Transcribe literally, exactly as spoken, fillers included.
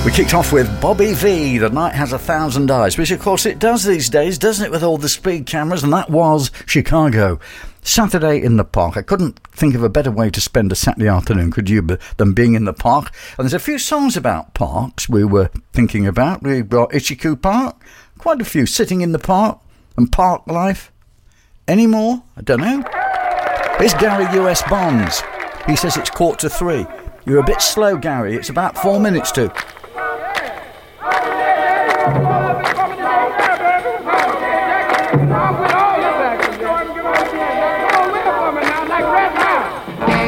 We kicked off with Bobby V, The Night Has a Thousand Eyes, which of course it does these days, doesn't it, with all the speed cameras, and that was Chicago. Saturday in the park. I couldn't think of a better way to spend a Saturday afternoon, could you, than being in the park. And there's a few songs about parks we were thinking about. We've got Ishiku Park, quite a few, Sitting in the Park, and Park Life. Any more? I don't know. Here's Gary U S Bonds. He says it's quarter to three. You're a bit slow, Gary. It's about four minutes to. Thank you.